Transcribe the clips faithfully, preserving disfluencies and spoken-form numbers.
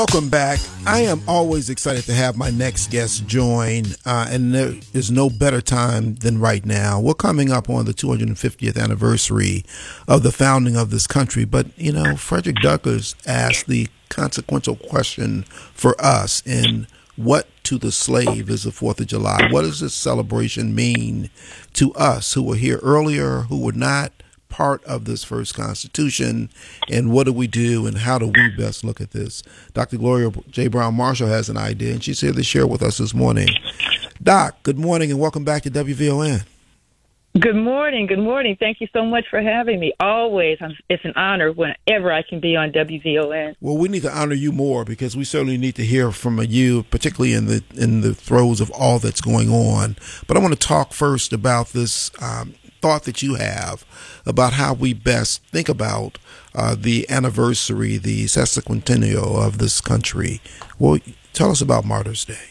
Welcome back. I am always excited to have my next guest join, uh, and there is no better time than right now. We're coming up on the two hundred fiftieth anniversary of the founding of this country, but, you know, Frederick Douglass asked the consequential question for us in what to the slave is the fourth of July? What does this celebration mean to us who were here earlier, who were not part of this first Constitution, and what do we do and how do we best look at this? Doctor Gloria J. Brown Marshall has an idea, and she's here to share with us this morning. Doc, good morning and welcome back to W V O N. Good morning. Good morning. Thank you so much for having me. Always, it's an honor whenever I can be on W V O N. Well, we need to honor you more because we certainly need to hear from you, particularly in the in the throes of all that's going on. But I want to talk first about this um, thought that you have about how we best think about uh, the anniversary, the sesquicentennial of this country. Well, tell us about Martyrs' Day.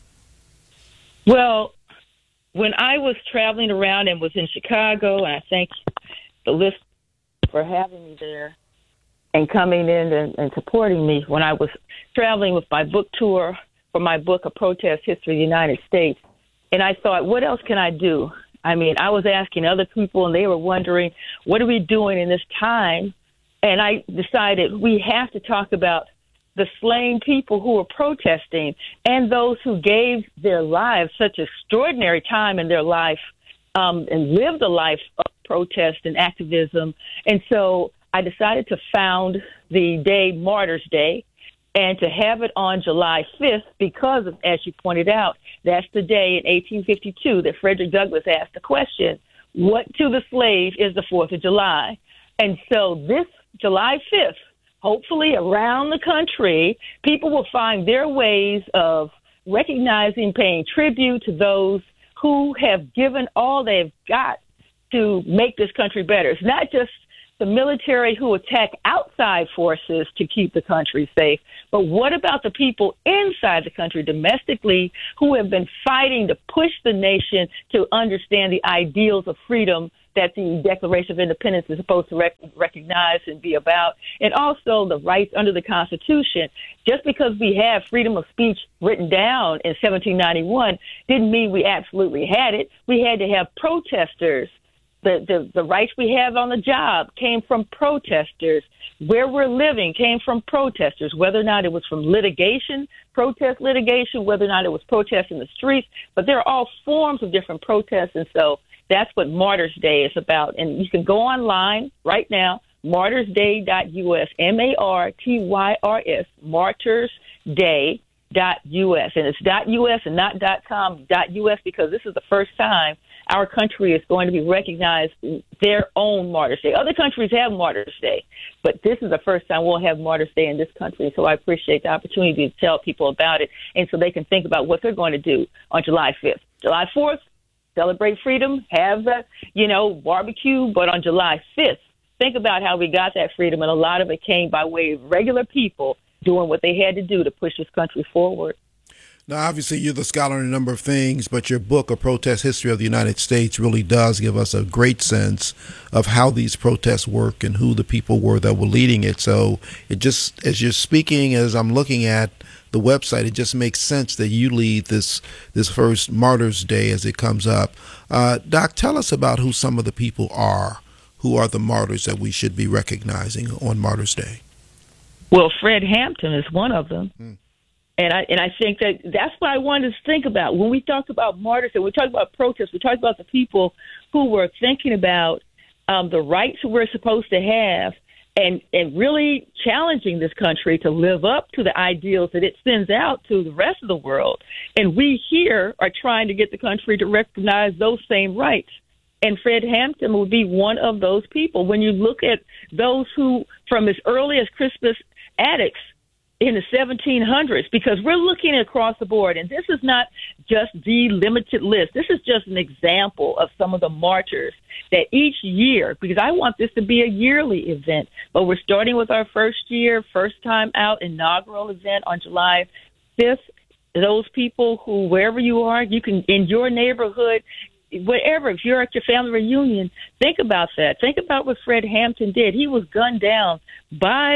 Well, when I was traveling around and was in Chicago, and I thank the list for having me there and coming in and, and supporting me when I was traveling with my book tour for my book, A Protest History of the United States. And I thought, what else can I do? I mean, I was asking other people, and they were wondering, what are we doing in this time? And I decided we have to talk about the slain people who were protesting and those who gave their lives such extraordinary time in their life um, and lived a life of protest and activism. And so I decided to found the day Martyrs' Day and to have it on July fifth because, of, as you pointed out, that's the day in eighteen fifty-two that Frederick Douglass asked the question, what to the slave is the fourth of July? And so this July fifth, hopefully around the country, people will find their ways of recognizing, paying tribute to those who have given all they've got to make this country better. It's not just the military who attack outside forces to keep the country safe, but what about the people inside the country domestically who have been fighting to push the nation to understand the ideals of freedom that the Declaration of Independence is supposed to rec- recognize and be about, and also the rights under the Constitution. Just because we have freedom of speech written down in seventeen ninety-one didn't mean we absolutely had it. We had to have protesters. The, the, the rights we have on the job came from protesters. Where we're living came from protesters, whether or not it was from litigation, protest litigation, whether or not it was protests in the streets. But there are all forms of different protests, and so that's what Martyrs' Day is about. And you can go online right now, martyrs day dot U S, M A R T Y R S, martyrs day dot U S. And it's .us and not .com, .us, because this is the first time our country is going to be recognized their own Martyrs' Day. Other countries have Martyrs' Day, but this is the first time we'll have Martyrs' Day in this country. So I appreciate the opportunity to tell people about it and so they can think about what they're going to do on July fifth. July fourth, celebrate freedom, have the, you know, barbecue, but on July fifth, think about how we got that freedom, and a lot of it came by way of regular people doing what they had to do to push this country forward. Now, obviously, you're the scholar in a number of things, but your book, A Protest History of the United States, really does give us a great sense of how these protests work and who the people were that were leading it. So it just, as you're speaking, as I'm looking at the website, it just makes sense that you lead this this first Martyrs' Day as it comes up. Uh, Doc, tell us about who some of the people are who are the martyrs that we should be recognizing on Martyrs' Day. Well, Fred Hampton is one of them. Hmm. And I and I think that that's what I wanted to think about. When we talk about martyrs and we talk about protests, we talk about the people who were thinking about um, the rights we're supposed to have and, and really challenging this country to live up to the ideals that it sends out to the rest of the world. And we here are trying to get the country to recognize those same rights. And Fred Hampton would be one of those people. When you look at those who, from as early as Crispus Attucks, in the seventeen hundreds, because we're looking across the board, and this is not just the limited list. This is just an example of some of the martyrs that each year, because I want this to be a yearly event, but we're starting with our first year, first time out inaugural event on July fifth. Those people who, wherever you are, you can, in your neighborhood, whatever, if you're at your family reunion, think about that. Think about what Fred Hampton did. He was gunned down by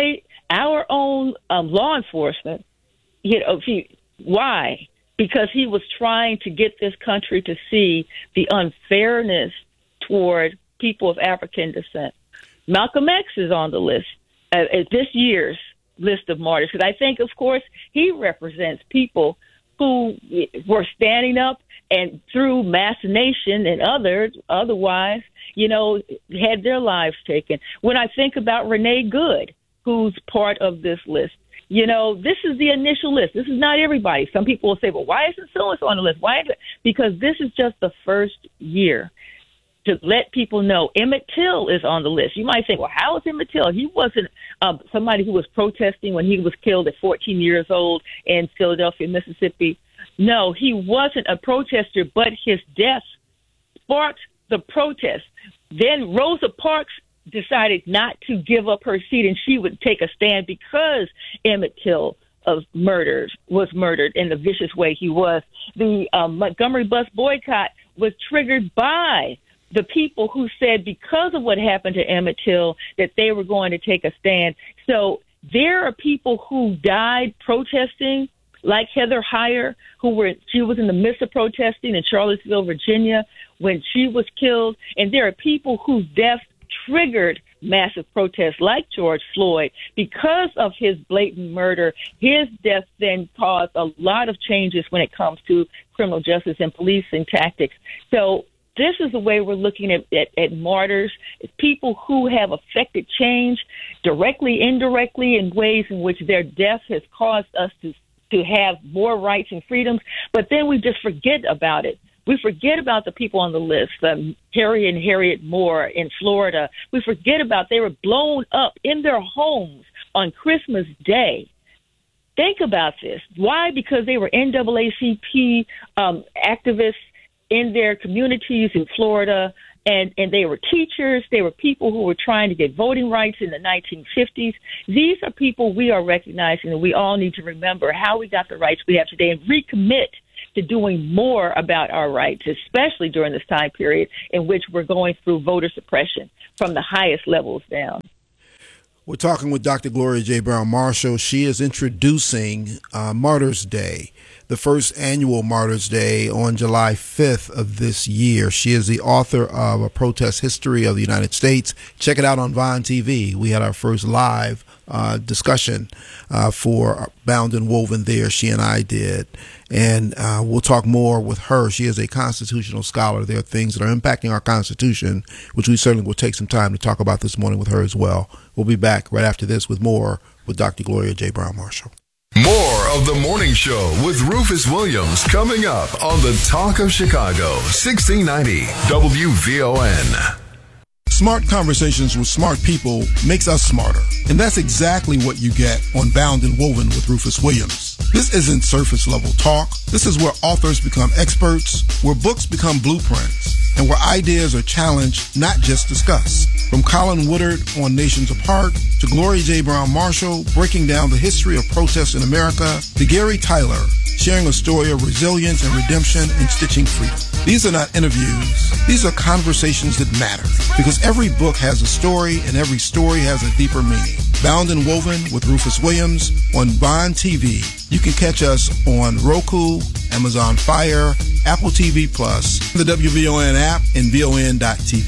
our own um, law enforcement, you know, he, why? Because he was trying to get this country to see the unfairness toward people of African descent. Malcolm X is on the list, uh, this year's list of martyrs, because I think, of course, he represents people who were standing up and through machination and other, otherwise, you know, had their lives taken. When I think about Renee Good, who's part of this list, you know, this is the initial list. This is not everybody. Some people will say, well, why isn't so-and-so on the list? Why is it? Because this is just the first year to let people know. Emmett Till is on the list. You might think, well, how is Emmett Till? He wasn't um, somebody who was protesting when he was killed at fourteen years old in Philadelphia, Mississippi. No, he wasn't a protester, but his death sparked the protest. Then Rosa Parks decided not to give up her seat, and she would take a stand because Emmett Till of murdered was murdered in the vicious way he was. The um, Montgomery bus boycott was triggered by the people who said because of what happened to Emmett Till that they were going to take a stand. So there are people who died protesting, like Heather Heyer, who were she was in the midst of protesting in Charlottesville, Virginia, when she was killed. And there are people whose deaths triggered massive protests, like George Floyd. Because of his blatant murder, his death then caused a lot of changes when it comes to criminal justice and policing tactics. So this is the way we're looking at, at, at martyrs, people who have affected change directly, indirectly, in ways in which their death has caused us to to have more rights and freedoms, but then we just forget about it. We forget about the people on the list, um, Harry and Harriet Moore in Florida. We forget about they were blown up in their homes on Christmas Day. Think about this. Why? Because they were N double A C P um, activists in their communities in Florida, and, and they were teachers. They were people who were trying to get voting rights in the nineteen fifties. These are people we are recognizing, and we all need to remember how we got the rights we have today and recommit to doing more about our rights, especially during this time period in which we're going through voter suppression from the highest levels down. We're talking with Doctor Gloria J. Brown Marshall. She is introducing uh, Martyrs Day, the first annual Martyrs Day on July fifth of this year. She is the author of A Protest History of the United States. Check it out on Vine T V. We had our first live uh, discussion uh, for Bound and Woven there. She and I did. And uh, we'll talk more with her. She is a constitutional scholar. There are things that are impacting our Constitution, which we certainly will take some time to talk about this morning with her as well. We'll be back right after this with more with Doctor Gloria J. Brown Marshall. More of The Morning Show with Rufus Williams coming up on the Talk of Chicago, sixteen ninety W V O N. Smart conversations with smart people makes us smarter. And that's exactly what you get on Bound and Woven with Rufus Williams. This isn't surface level talk. This is where authors become experts, where books become blueprints, and where ideas are challenged, not just discussed. From Colin Woodard on Nations Apart, to Gloria J. Brown Marshall breaking down the history of protests in America, to Gary Tyler sharing a story of resilience and redemption and stitching freedom. These are not interviews. These are conversations that matter, because every book has a story and every story has a deeper meaning. Bound and Woven with Rufus Williams on Vine T V. You can catch us on Roku, Amazon Fire, Apple T V Plus, the W V O N app, and V O N dot T V.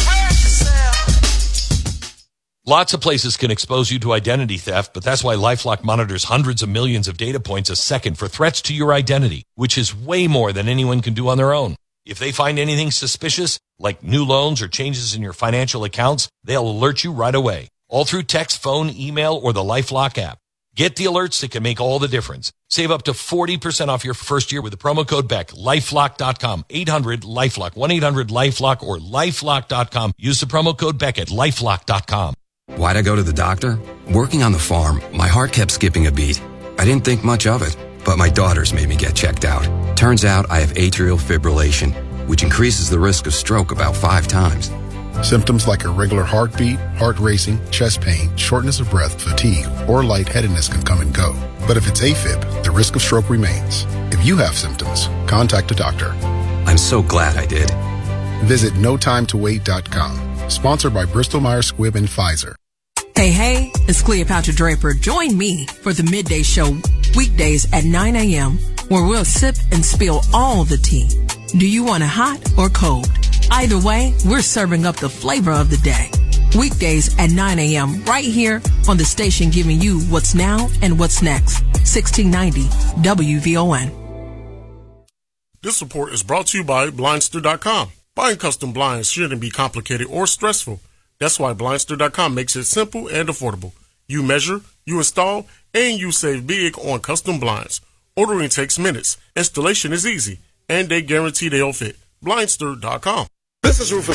Lots of places can expose you to identity theft, but that's why LifeLock monitors hundreds of millions of data points a second for threats to your identity, which is way more than anyone can do on their own. If they find anything suspicious, like new loans or changes in your financial accounts, they'll alert you right away, all through text, phone, email, or the LifeLock app. Get the alerts that can make all the difference. Save up to forty percent off your first year with the promo code Beck. LifeLock dot com, eight hundred LifeLock, one eight hundred LifeLock, or LifeLock dot com. Use the promo code Beck at LifeLock dot com. Why'd I go to the doctor? Working on the farm, my heart kept skipping a beat. I didn't think much of it, but my daughters made me get checked out. Turns out I have atrial fibrillation, which increases the risk of stroke about five times. Symptoms like irregular heartbeat, heart racing, chest pain, shortness of breath, fatigue, or lightheadedness can come and go. But if it's AFib, the risk of stroke remains. If you have symptoms, contact a doctor. I'm so glad I did. Visit no time to wait dot com. Sponsored by Bristol Myers Squibb and Pfizer. Hey, hey, it's Cleopatra Draper. Join me for the Midday Show weekdays at nine a.m. where we'll sip and spill all the tea. Do you want it hot or cold? Either way, we're serving up the flavor of the day. Weekdays at nine a.m. right here on the station giving you what's now and what's next. sixteen ninety W V O N. This report is brought to you by Blindster dot com. Buying custom blinds shouldn't be complicated or stressful. That's why Blindster dot com makes it simple and affordable. You measure, you install, and you save big on custom blinds. Ordering takes minutes. Installation is easy. And they guarantee they'll fit. Blindster dot com. This is Rufus